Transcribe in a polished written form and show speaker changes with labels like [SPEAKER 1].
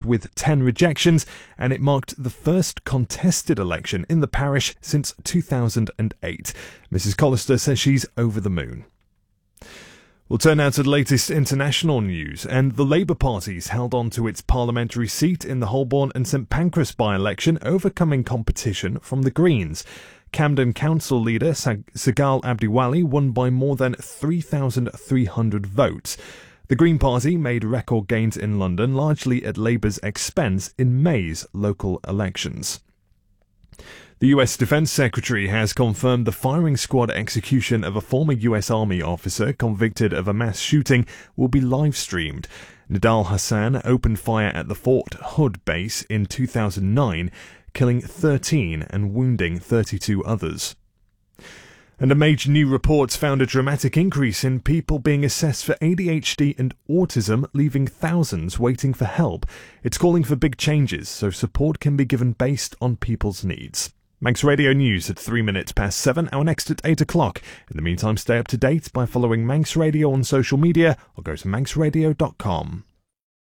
[SPEAKER 1] with 10 rejections, and it marked the first contested election in the parish since 2008. Mrs. Collister says she's over the moon. We'll turn now to the latest international news, and the Labour Party's held on to its parliamentary seat in the Holborn and St Pancras by-election, overcoming competition from the Greens. Camden Council leader Sagal Abdiwali won by more than 3,300 votes. The Green Party made record gains in London, largely at Labour's expense in May's local elections. The US Defense Secretary has confirmed the firing squad execution of a former US Army officer convicted of a mass shooting will be live-streamed. Nidal Hassan opened fire at the Fort Hood base in 2009, killing 13 and wounding 32 others. And a major new report found a dramatic increase in people being assessed for ADHD and autism, leaving thousands waiting for help. It's calling for big changes so support can be given based on people's needs. Manx Radio News at 3 minutes past 7, our next at 8 o'clock. In the meantime, stay up to date by following Manx Radio on social media or go to manxradio.com.